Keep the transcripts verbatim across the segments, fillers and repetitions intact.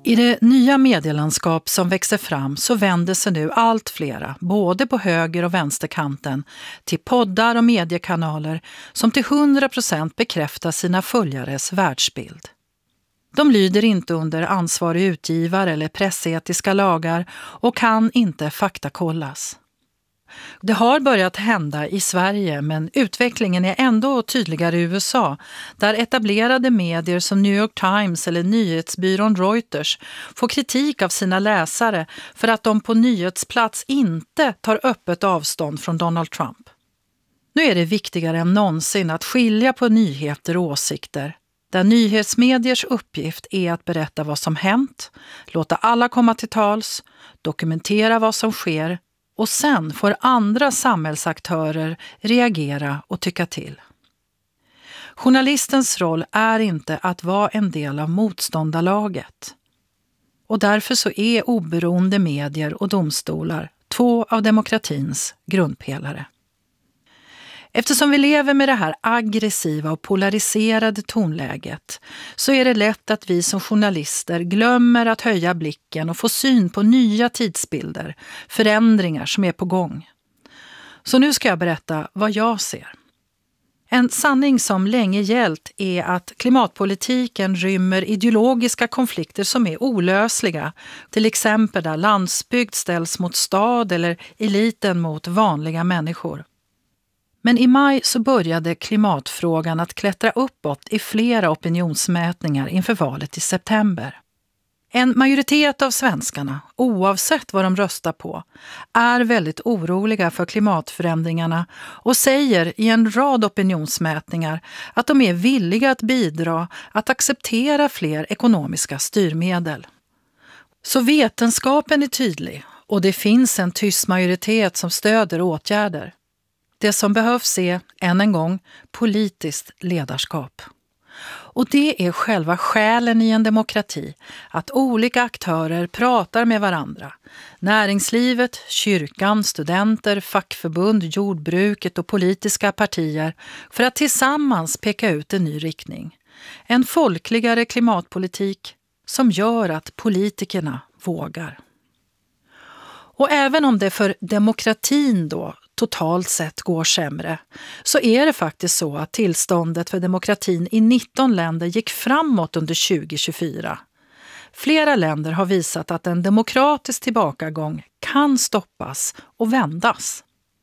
I det nya medielandskap som växer fram så vänder sig nu allt flera, både på höger- och vänsterkanten, till poddar och mediekanaler som till hundra procent bekräftar sina följares världsbild. De lyder inte under ansvarig utgivare eller pressetiska lagar och kan inte faktakollas. Det har börjat hända i Sverige, men utvecklingen är ändå tydligare i U S A, där etablerade medier som New York Times eller nyhetsbyrån Reuters får kritik av sina läsare för att de på nyhetsplats inte tar öppet avstånd från Donald Trump. Nu är det viktigare än någonsin att skilja på nyheter och åsikter, där nyhetsmediers uppgift är att berätta vad som hänt, låta alla komma till tals, dokumentera vad som sker, och sen får andra samhällsaktörer reagera och tycka till. Journalistens roll är inte att vara en del av motståndarlaget. Och därför så är oberoende medier och domstolar två av demokratins grundpelare. Eftersom vi lever med det här aggressiva och polariserade tonläget så är det lätt att vi som journalister glömmer att höja blicken och få syn på nya tidsbilder, förändringar som är på gång. Så nu ska jag berätta vad jag ser. En sanning som länge gällt är att klimatpolitiken rymmer ideologiska konflikter som är olösliga, till exempel där landsbygd ställs mot stad eller eliten mot vanliga människor. Men i maj så började klimatfrågan att klättra uppåt i flera opinionsmätningar inför valet i september. En majoritet av svenskarna, oavsett vad de röstar på, är väldigt oroliga för klimatförändringarna och säger i en rad opinionsmätningar att de är villiga att bidra att acceptera fler ekonomiska styrmedel. Så vetenskapen är tydlig och det finns en tyst majoritet som stöder åtgärder. Det som behövs är, än en gång, politiskt ledarskap. Och det är själva själen i en demokrati, att olika aktörer pratar med varandra. Näringslivet, kyrkan, studenter, fackförbund, jordbruket och politiska partier för att tillsammans peka ut en ny riktning. En folkligare klimatpolitik som gör att politikerna vågar. Och även om det för demokratin då totalt sett går sämre, så är det faktiskt så att tillståndet för demokratin i nitton länder gick framåt under tjugo tjugofyra. Flera länder har visat att en demokratisk tillbakagång kan stoppas och vändas.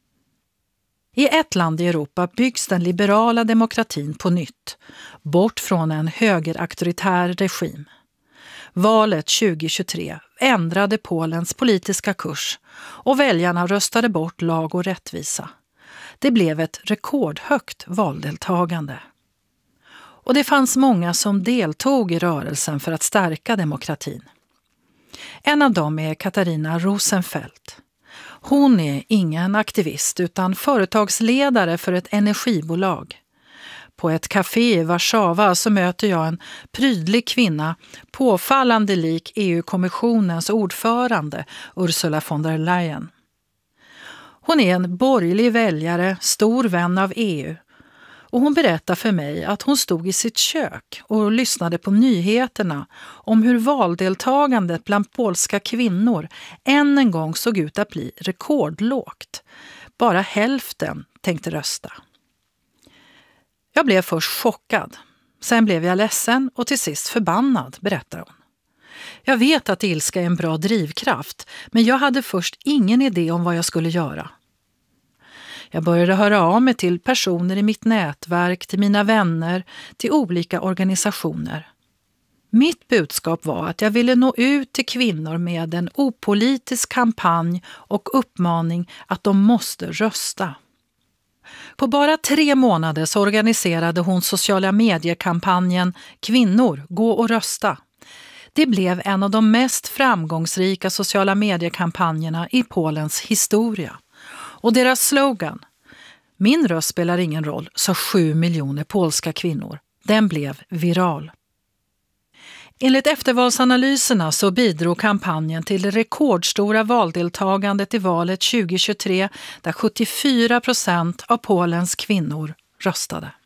I ett land i Europa byggs den liberala demokratin på nytt, bort från en högerauktoritär regim. Valet tjugo tjugotre ändrade Polens politiska kurs och väljarna röstade bort lag och rättvisa. Det blev ett rekordhögt valdeltagande. Och det fanns många som deltog i rörelsen för att stärka demokratin. En av dem är Katarina Rosenfeldt. Hon är ingen aktivist utan företagsledare för ett energibolag. På ett café i Warszawa så möter jag en prydlig kvinna, påfallande lik E U-kommissionens ordförande Ursula von der Leyen. Hon är en borgerlig väljare, stor vän av E U. Och hon berättar för mig att hon stod i sitt kök och lyssnade på nyheterna om hur valdeltagandet bland polska kvinnor än en gång såg ut att bli rekordlågt. Bara hälften tänkte rösta. Jag blev först chockad, sen blev jag ledsen och till sist förbannad, berättar hon. Jag vet att ilska är en bra drivkraft, men jag hade först ingen idé om vad jag skulle göra. Jag började höra av mig till personer i mitt nätverk, till mina vänner, till olika organisationer. Mitt budskap var att jag ville nå ut till kvinnor med en opolitisk kampanj och uppmaning att de måste rösta. På bara tre månader så organiserade hon sociala mediekampanjen Kvinnor, gå och rösta. Det blev en av de mest framgångsrika sociala mediekampanjerna i Polens historia. Och deras slogan, min röst spelar ingen roll, sa sju miljoner polska kvinnor. Den blev viral. Enligt eftervalsanalyserna så bidrog kampanjen till det rekordstora valdeltagandet i valet tjugo tjugotre där sjuttiofyra procent av Polens kvinnor röstade.